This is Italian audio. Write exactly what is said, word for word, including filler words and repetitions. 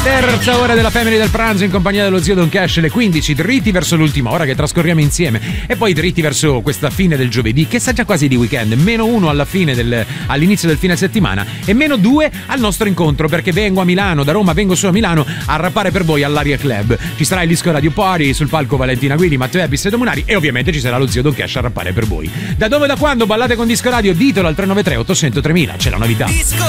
Terza ora della Family del pranzo in compagnia dello zio Don Cash, le quindici, dritti verso l'ultima ora che trascorriamo insieme e poi dritti verso questa fine del giovedì che sa già quasi di weekend. Meno uno alla fine del, all'inizio del fine settimana e meno due al nostro incontro, perché vengo a Milano, da Roma vengo su a Milano a rappare per voi all'Aria Club. Ci sarà il Disco Radio Party, sul palco Valentina Guidi, Matteo Ebbis e Domunari e ovviamente ci sarà lo zio Don Cash a rappare per voi. Da dove e da quando ballate con Disco Radio? Ditelo al tre nove tre otto zero zero tremila, c'è la novità.